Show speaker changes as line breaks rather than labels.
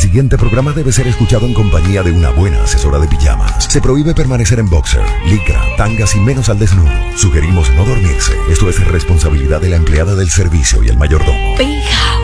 siguiente programa debe ser escuchado en compañía de una buena asesora de pijamas. Se prohíbe permanecer en boxer, licra, tangas y menos al desnudo. Sugerimos no dormirse. Esto es responsabilidad de la empleada del servicio y el mayordomo.